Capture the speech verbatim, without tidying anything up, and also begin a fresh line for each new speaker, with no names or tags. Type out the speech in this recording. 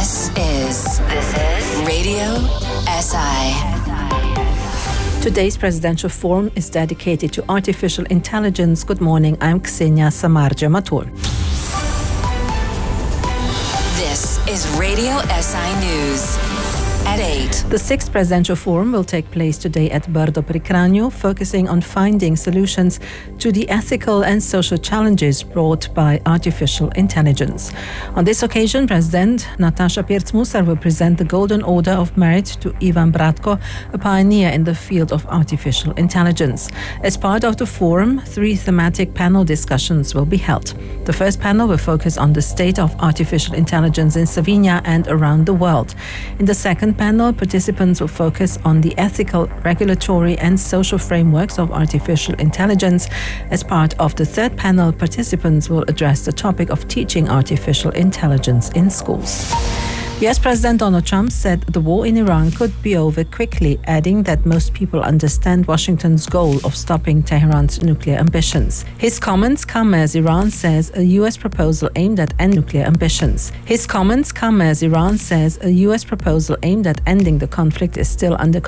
This is this is Radio S I.
Today's presidential forum is dedicated to artificial intelligence. Good morning, I'm Ksenia Samardzija-Matul.
This is Radio S I News. At eight.
The sixth presidential forum will take place today at Brdo pri Kranju, focusing on finding solutions to the ethical and social challenges brought by artificial intelligence. On this occasion, President Nataša Pirc-Musar will present the Golden Order of Merit to Ivan Bratko, a pioneer in the field of artificial intelligence. As part of the forum, three thematic panel discussions will be held. The first panel will focus on the state of artificial intelligence in Slovenia and around the world. In the second panel, participants will focus on the ethical, regulatory and social frameworks of artificial intelligence. As part of the third panel, participants will address the topic of teaching artificial intelligence in schools. U S President Donald Trump said the war in Iran could be over quickly, adding that most people understand Washington's goal of stopping Tehran's nuclear ambitions. His comments come as Iran says a U S proposal aimed at ending nuclear ambitions. His comments come as Iran says a U S proposal aimed at ending the conflict is still under